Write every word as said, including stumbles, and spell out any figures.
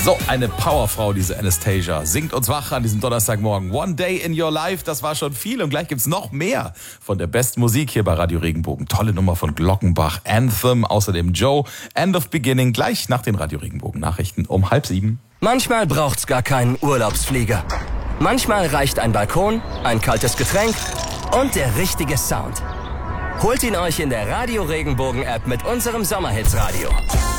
So, eine Powerfrau, diese Anastasia. Singt uns wach an diesem Donnerstagmorgen. One Day in Your Life, das war schon viel. Und gleich gibt's noch mehr von der besten Musik hier bei Radio Regenbogen. Tolle Nummer von Glockenbach, Anthem, außerdem Joe, End of Beginning, gleich nach den Radio Regenbogen Nachrichten um halb sieben. Manchmal braucht's gar keinen Urlaubsflieger. Manchmal reicht ein Balkon, ein kaltes Getränk und der richtige Sound. Holt ihn euch in der Radio Regenbogen App mit unserem Sommerhitsradio.